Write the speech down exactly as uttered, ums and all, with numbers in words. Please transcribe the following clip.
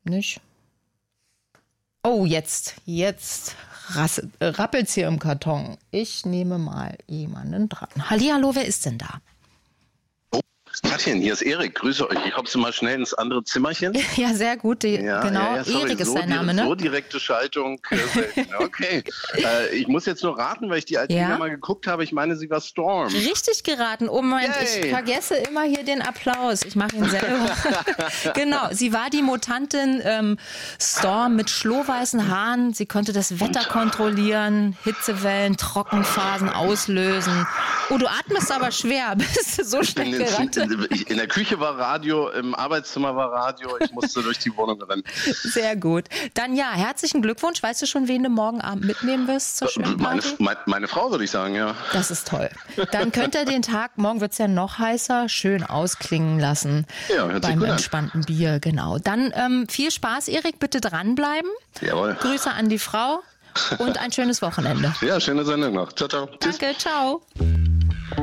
Nicht? Oh, jetzt, jetzt rappelt's hier im Karton. Ich nehme mal jemanden dran. Hallihallo, wer ist denn da? Katjen, hier ist Erik. Grüße euch. Ich hopse mal schnell ins andere Zimmerchen. Ja, sehr gut. Die, ja, genau, ja, ja, sorry, Erik ist so dein Name, ne? So direkte Schaltung. Okay. äh, ich muss jetzt nur raten, weil ich die alte Ja? ja mal geguckt habe. Ich meine, sie war Storm. Richtig geraten. Oh Moment, Yay. ich vergesse immer hier den Applaus. Ich mache ihn selber. Genau, sie war die Mutantin ähm, Storm mit schlohweißen Haaren. Sie konnte das Wetter kontrollieren, Hitzewellen, Trockenphasen auslösen. Oh, du atmest aber schwer. Bist du so schnell In, gerannt? in, in der Küche war Radio, im Arbeitszimmer war Radio. Ich musste durch die Wohnung rennen. Sehr gut. Dann ja, herzlichen Glückwunsch. Weißt du schon, wen du morgen Abend mitnehmen wirst zur Meine, Schwimmparty? meine, meine Frau, würde ich sagen, ja. Das ist toll. Dann könnt ihr den Tag, morgen wird es ja noch heißer, schön ausklingen lassen. Ja, hört sich beim gut an. entspannten Bier, genau. Dann ähm, viel Spaß, Erik, bitte dranbleiben. Jawohl. Grüße an die Frau und ein schönes Wochenende. Ja, schöne Sendung noch. Ciao, ciao. Tschüss. Danke, ciao.